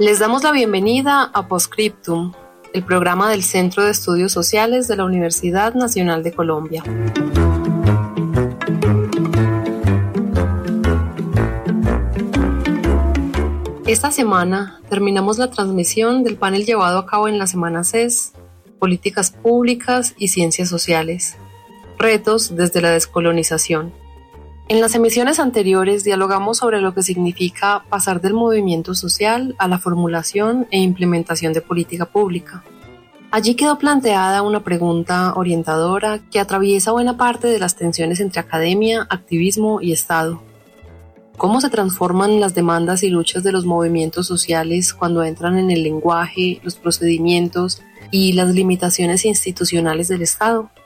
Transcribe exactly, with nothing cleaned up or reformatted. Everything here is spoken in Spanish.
Les damos la bienvenida a Postscriptum, el programa del Centro de Estudios Sociales de la Universidad Nacional de Colombia. Esta semana terminamos la transmisión del panel llevado a cabo en la Semana C E S, Políticas Públicas y Ciencias Sociales, Retos desde la Descolonización. En las emisiones anteriores dialogamos sobre lo que significa pasar del movimiento social a la formulación e implementación de política pública. Allí quedó planteada una pregunta orientadora que atraviesa buena parte de las tensiones entre academia, activismo y Estado. ¿Cómo se transforman las demandas y luchas de los movimientos sociales cuando entran en el lenguaje, los procedimientos y las limitaciones institucionales del Estado?